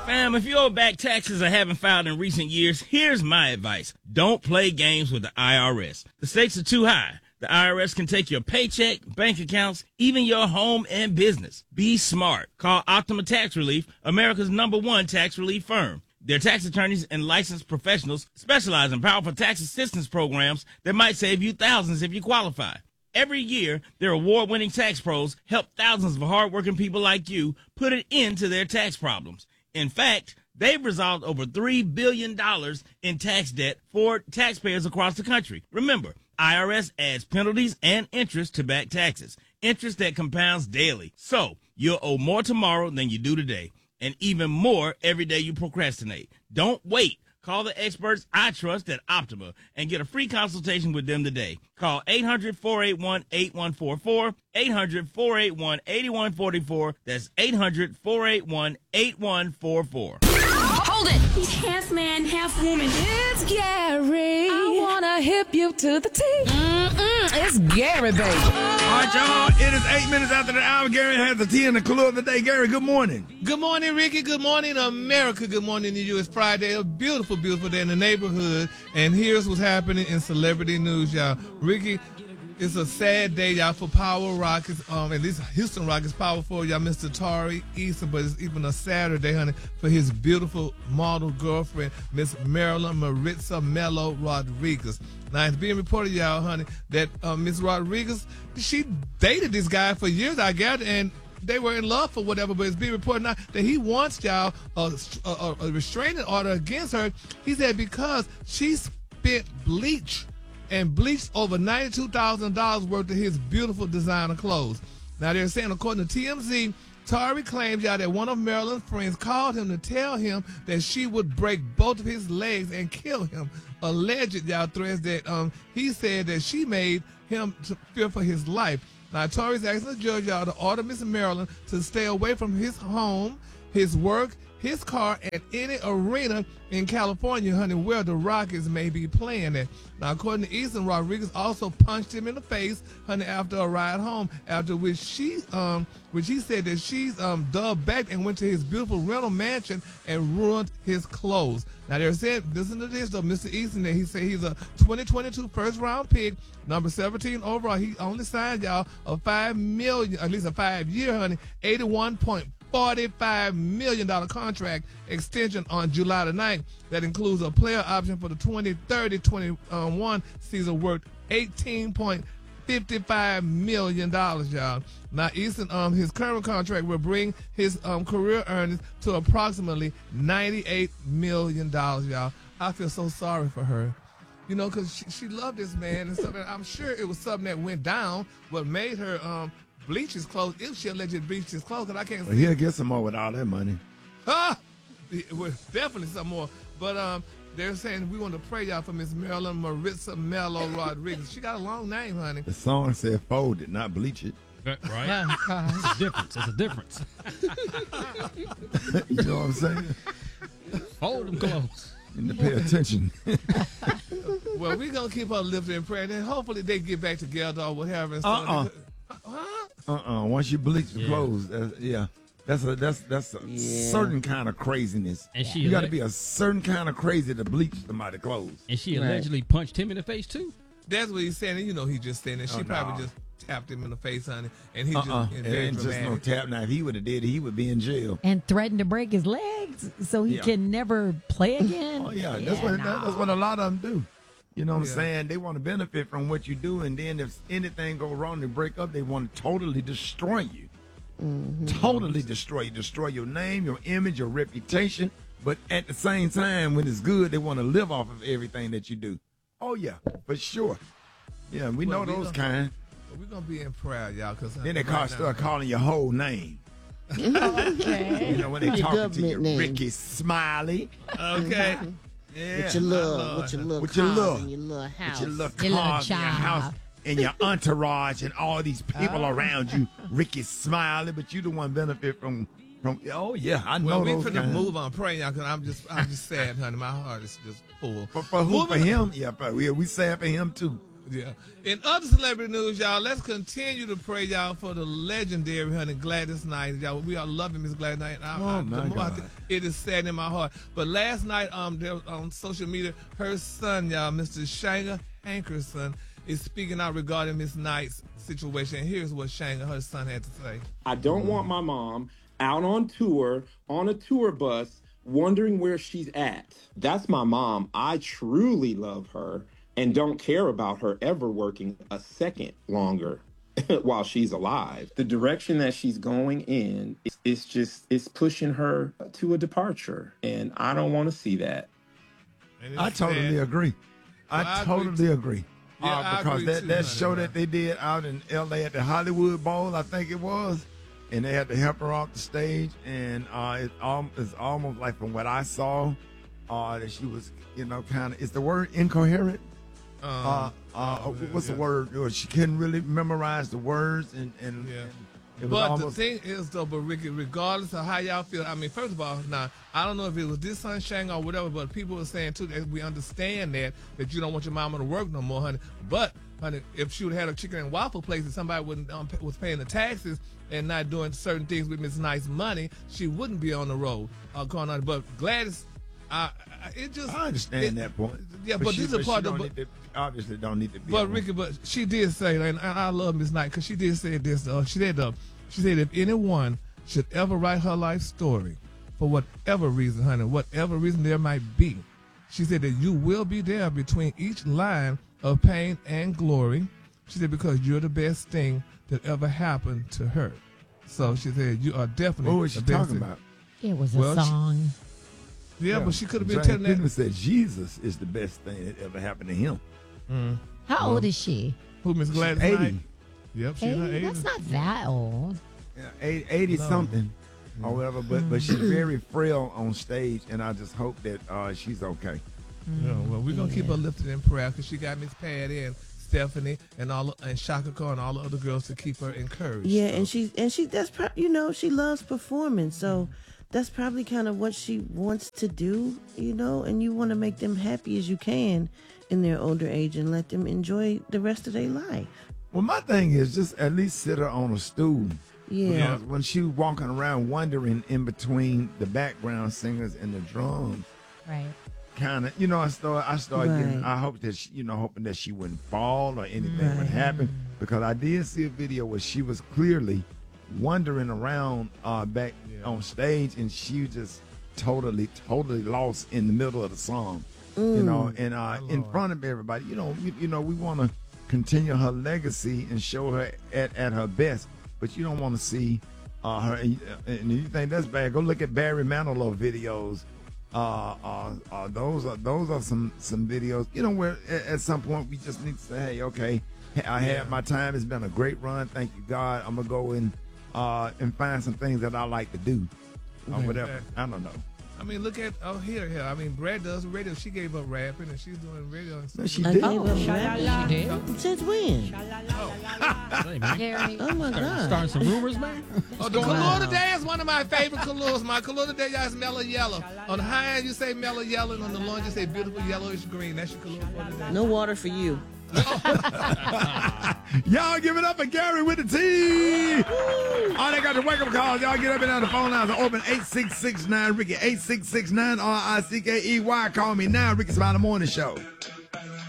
Fam, if you owe back taxes or haven't filed in recent years, here's my advice. Don't play games with the IRS. The stakes are too high. The IRS can take your paycheck, bank accounts, even your home and business. Be smart. Call Optima Tax Relief, America's #1 tax relief firm. Their tax attorneys and licensed professionals specialize in powerful tax assistance programs that might save you thousands if you qualify. Every year, their award-winning tax pros help thousands of hardworking people like you put an end to their tax problems. In fact, they've resolved over $3 billion in tax debt for taxpayers across the country. Remember, IRS adds penalties and interest to back taxes, interest that compounds daily. So you'll owe more tomorrow than you do today, and even more every day you procrastinate. Don't wait. Call the experts I trust at Optima and get a free consultation with them today. Call 800-481-8144, 800-481-8144. That's 800-481-8144. Hold it! He's half man, half woman. It's Gary. I wanna hip you to the T. It's Gary, baby. All right, y'all. It is 8 minutes after the hour. Gary has the tea and the clue of the day. Gary, good morning. Good morning, Ricky. Good morning, America. Good morning to you. It's Friday, a beautiful, beautiful day in the neighborhood. And here's what's happening in celebrity news, y'all. Ricky, it's a sad day, y'all, for Power Rockets. At least Houston Rockets powerful, y'all, Mr. Tari Eason. But it's even a sadder day, honey, for his beautiful model girlfriend, Miss Marilyn Maritza Mello Rodriguez. Now, it's being reported, y'all, honey, that Miss Rodriguez, she dated this guy for years, I gather, and they were in love for whatever, but it's being reported now that he wants, y'all, a restraining order against her. He said because she spent bleach and bleached over $92,000 worth of his beautiful designer clothes. Now, they're saying, according to TMZ, Tari claims, y'all, that one of Marilyn's friends called him to tell him that she would break both of his legs and kill him. Alleged, y'all, threats that he said that she made him to fear for his life. Now, Tari's asking the judge, y'all, to order Miss Marilyn to stay away from his home, his work, his car, and any arena in California, honey, where the Rockets may be playing at. Now, according to Eason, Rodriguez also punched him in the face, honey, after a ride home, after which he said that she's dug back and went to his beautiful rental mansion and ruined his clothes. Now, they're saying, listen to this, though, Mr. Eason, that he said he's a 2022 first-round pick, number 17 overall. He only signed, y'all, a $5 million, at least a 5-year, honey, $81.45 million contract extension on July the 9th. That includes a player option for the 2030-21 season worth $18.55 million, y'all. Now, Eason, his current contract will bring his career earnings to approximately $98 million, y'all. I feel so sorry for her. You know, because she loved this man and stuff. And I'm sure it was something that went down, what made her bleach his clothes, if she allegedly bleached his clothes, because I can't see. He'll get some more with all that money. Well, definitely some more. But they're saying we want to pray, y'all, for Miss Marilyn Maritza Mello Rodriguez. She got a long name, honey. The song said fold it, not bleach it. Right? It's a difference. It's a difference. You know what I'm saying? Fold them clothes. You need to pay attention. Well, we're going to keep her lifted in prayer, and then hopefully they get back together or whatever. Once you bleach the clothes, that's a certain kind of craziness. And you got to be a certain kind of crazy to bleach somebody's clothes. And she allegedly punched him in the face too. That's what he's saying. And you know, he's just saying that she probably just tapped him in the face, honey. And he just no tap. Now, if he would have did it, he would be in jail. And threatened to break his legs so he can never play again. Oh yeah, that's what a lot of them do. You know what I'm saying? They want to benefit from what you do, and then if anything go wrong, they break up, they want to totally destroy you. Mm-hmm. Totally destroy you. Destroy your name, your image, your reputation. But at the same time, when it's good, they want to live off of everything that you do. Oh, yeah, for sure. Yeah, we know those kind. We're going to be in prayer, y'all. Cause then they start calling your whole name. Okay. You know, when they talking to you, name. Ricky Smiley. Okay. Yeah, with your little house, and your little house, your little cars, your house, and your entourage, and all these people around you. Ricky Smiley, but you the one benefit from. Oh yeah, I know. Well, we finna move on, praying, y'all, because I'm just sad, honey. My heart is just full. For who? For him? Yeah, we sad for him too. Yeah. In other celebrity news, y'all, let's continue to pray, y'all, for the legendary honey Gladys Knight. Y'all, we are loving Miss Gladys Knight. It is sad in my heart. But last night, there was, on social media, her son, y'all, Mr. Shanga Hankerson, is speaking out regarding Miss Knight's situation. And here's what Shanga, her son, had to say. I don't want my mom out on tour, on a tour bus, wondering where she's at. That's my mom. I truly love her and don't care about her ever working a second longer while she's alive. The direction that she's going in it's pushing her to a departure, and I don't want to see that. I totally agree. I totally agree. Yeah, because agree that too, show that they did out in L.A. at the Hollywood Bowl, I think it was, and they had to help her off the stage, and it's almost like from what I saw, that she was, kind of, is the word incoherent? What's the word? She couldn't really memorize the words, and it was almost. The thing is, though, but Ricky, regardless of how y'all feel, I mean, first of all, now I don't know if it was this son Shang or whatever, but people were saying too that we understand that you don't want your mama to work no more, honey. But honey, if she would have had a chicken and waffle place and somebody was paying the taxes and not doing certain things with Miss Knight's money, she wouldn't be on the road going on. But Gladys, I understand that point. Yeah, but this is a part of obviously don't need to be. But Ricky, but she did say, and I love Miss Knight because she did say this. She said if anyone should ever write her life story, for whatever reason, honey, whatever reason there might be, she said that you will be there between each line of pain and glory. She said because you're the best thing that ever happened to her. So she said you are definitely. What was she talking about? It was a song. Yeah, but she could have been telling that. Said Jesus is the best thing that ever happened to him. How old is she? Who, Miss Gladys? 80. Yep, she's 80. That's not that old. Yeah, 80 something or whatever. But she's very frail on stage, and I just hope that she's okay. Yeah, well, we're gonna keep her lifted in prayer because she got Miss Patty and Stephanie and Shaka Khan and all the other girls to keep her encouraged. Yeah, so. and she that's she loves performing, so. That's probably kind of what she wants to do, and you want to make them happy as you can in their older age and let them enjoy the rest of their life. Well, my thing is just at least sit her on a stool. Yeah. Because when she was walking around wandering in between the background singers and the drums. Right. Kind of, I started getting, I hope that hoping that she wouldn't fall or anything would happen, because I did see a video where she was clearly wandering around back on stage, and she just totally lost in the middle of the song, and in front of everybody. We want to continue her legacy and show her at her best, but you don't want to see her. And you think that's bad? Go look at Barry Manilow videos. Those are some videos. Where at some point we just need to say, hey, okay, I had my time. It's been a great run. Thank you, God. I'm gonna go and find some things that I like to do, or whatever. I don't know. I mean, look at here. I mean, Brad does radio. She gave up rapping, and she's doing radio. And no, she did. She did. Since when? Oh my God! Starting some rumors, man. The Kalua today is one of my favorite Kaluas. My Kalua today is mellow yellow. On the high end, you say mellow yellow, and on the low end, you say beautiful yellowish green. That's your Kalua for today. No water for you. Y'all give it up for Gary with the T. All they got to wake up calls. Y'all get up and down. The phone lines are open. 8669 Ricky 8669 RICKEY. Call me now. Ricky Smiley Morning Show.